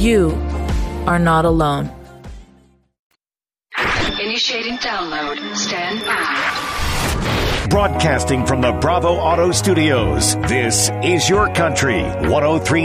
You are not alone. Initiating download. Stand by. Broadcasting from the Bravo Auto Studios, this is Your Country 103.